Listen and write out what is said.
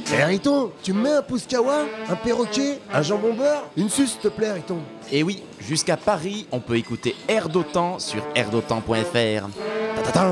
Eh Riton, tu me mets un pousse-kawa, un perroquet, un jambon beurre, une suce s'il te plaît Riton. Et oui, jusqu'à Paris, on peut écouter Air d'Otan sur airdotan.fr. Ta-ta-ta.